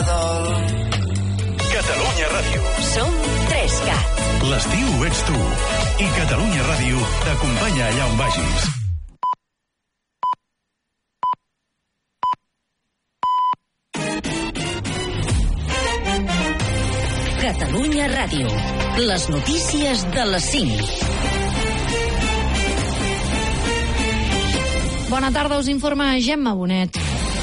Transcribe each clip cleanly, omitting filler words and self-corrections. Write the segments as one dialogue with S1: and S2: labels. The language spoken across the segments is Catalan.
S1: dol.
S2: Catalunya Ràdio.
S3: Som 3CAT.
S2: L'estiu ets tu. I Catalunya Ràdio t'acompanya allà on vagis.
S3: Catalunya Ràdio. Les notícies de les 5.
S4: Bona tarda, us informa Gemma Bonet.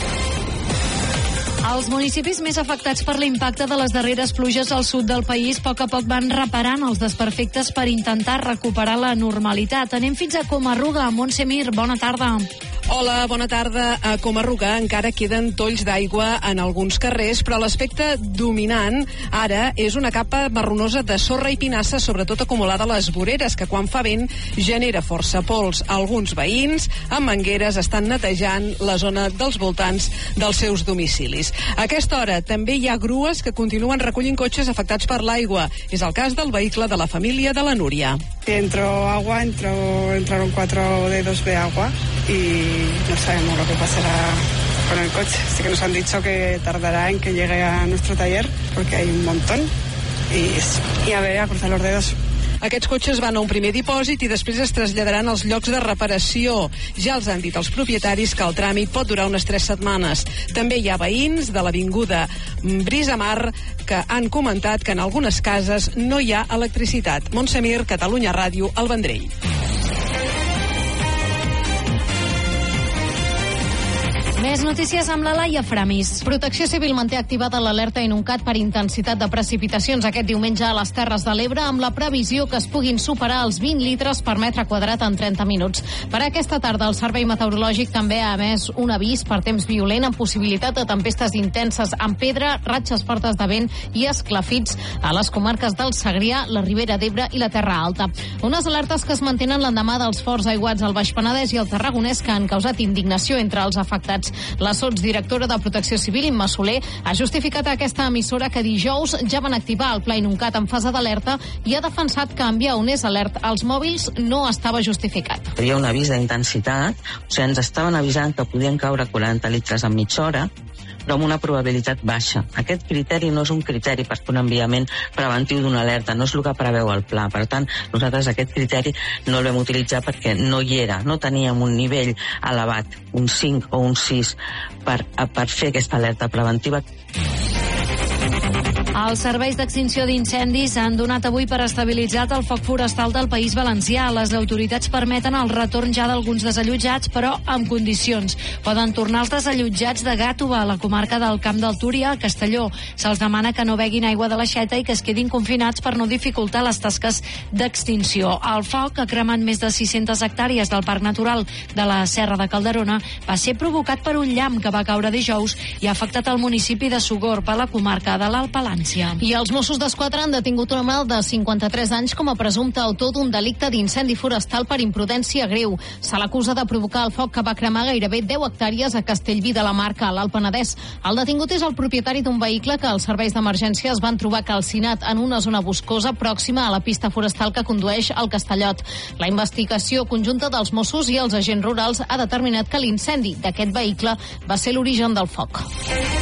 S4: Els municipis més afectats per l'impacte de les darreres pluges al sud del país a poc van reparant els desperfectes per intentar recuperar la normalitat. Anem fins a Comarruga. Montse Mir, bona tarda.
S5: Hola, bona tarda. A Comarruga encara queden tolls d'aigua en alguns carrers, però l'aspecte dominant ara és una capa marronosa de sorra i pinassa, sobretot acumulada a les voreres, que quan fa vent genera força pols. Alguns veïns amb mangueres estan netejant la zona dels voltants dels seus domicilis. A aquesta hora també hi ha grues que continuen recollint cotxes afectats per l'aigua. És el cas del vehicle de la família de la Núria.
S6: Entraron 4 dedos de agua y no sabemos lo que pasará con el coche. Sí que nos han dicho que tardará en que llegue a nuestro taller porque hay un montón y a ver, a cruzar los dedos.
S5: Aquests cotxes van a un primer dipòsit i després es traslladaran als llocs de reparació. Ja els han dit els propietaris que el tràmit pot durar unes 3 setmanes. També hi ha veïns de l'avinguda Brisamar que han comentat que en algunes cases no hi ha electricitat. Montse Mir, Catalunya Ràdio, el Vendrell.
S4: Més notícies amb la Laia Framis.
S7: Protecció Civil manté activada l'alerta Inuncat per intensitat de precipitacions aquest diumenge a les Terres de l'Ebre, amb la previsió que es puguin superar els 20 litres per metre quadrat en 30 minuts. Per aquesta tarda, el Servei Meteorològic també ha emès un avís per temps violent amb possibilitat de tempestes intenses amb pedra, ratxes fortes de vent i esclafits a les comarques del Segrià, la Ribera d'Ebre i la Terra Alta. Unes alertes que es mantenen l'endemà dels forts aiguats al Baix Penedès i al Tarragonès que han causat indignació entre els afectats. La sotsdirectora de Protecció Civil, Imma Soler, ha justificat a aquesta emissora que dijous ja van activar el Pla Inuncat en fase d'alerta i ha defensat que enviar un alert als mòbils no estava justificat.
S8: Hi havia un avís d'intensitat, o sigui, ens estaven avisant que podien caure 40 litres en mitja hora, però amb una probabilitat baixa. Aquest criteri no és un criteri per fer un enviament preventiu d'una alerta, no és el que preveu el pla. Per tant, nosaltres aquest criteri no el vam utilitzar perquè no hi era, no teníem un nivell elevat, un 5 o un 6, per fer aquesta alerta preventiva.
S4: Els serveis d'extinció d'incendis han donat avui per estabilitzat el foc forestal del País Valencià. Les autoritats permeten el retorn ja d'alguns desallotjats, però amb condicions. Poden tornar els desallotjats de Gàtova, a la comarca del Camp del Túria, a Castelló. Se'ls demana que no beguin aigua de l'aixeta i que es quedin confinats per no dificultar les tasques d'extinció. El foc, que ha cremat més de 600 hectàrees del Parc Natural de la Serra de Calderona, va ser provocat per un llamp que va caure dijous i ha afectat el municipi de Sogorb, a la comarca de l'Alt Palància.
S7: I els Mossos d'Esquadra han detingut un home de 53 anys com a presumpte autor d'un delicte d'incendi forestal per imprudència greu. Se l'acusa de provocar el foc que va cremar gairebé 10 hectàrees a Castellví de la Marca, a l'Alt Penedès. El detingut és el propietari d'un vehicle que els serveis d'emergència es van trobar calcinat en una zona boscosa pròxima a la pista forestal que condueix al Castellot. La investigació conjunta dels Mossos i els agents rurals ha determinat que l'incendi d'aquest vehicle va ser l'origen del foc.